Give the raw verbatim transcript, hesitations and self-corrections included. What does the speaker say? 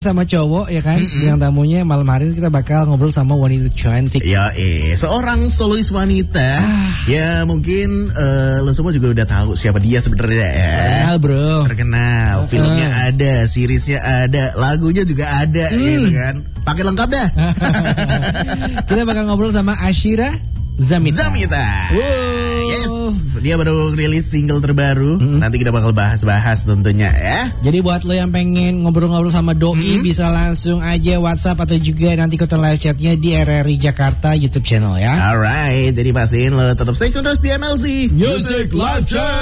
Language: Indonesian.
sama cowok ya kan, Mm-mm. yang tamunya malam hari ini kita bakal ngobrol sama wanita cantik. Ya, eh, seorang solois wanita. Ah. Ya mungkin uh, lo semua juga udah tahu siapa dia sebenarnya ya. Kenal bro. Terkenal, Uh-uh. filmnya ada, seriesnya ada, lagunya juga ada, Hmm. gitu kan. Pakai lengkap dah. Kita bakal ngobrol sama Ashira Zamita. Zamita. Wow. Yes, dia baru rilis single terbaru. Mm-mm. Nanti kita bakal bahas-bahas tentunya ya. Jadi buat lo yang pengen ngobrol-ngobrol sama Doi, Hmm. bisa langsung aja WhatsApp atau juga nanti ikutan live chatnya di R R I Jakarta YouTube channel ya. Alright, jadi pastiin lo tetap stay tune terus di M L Z Music Live Chat.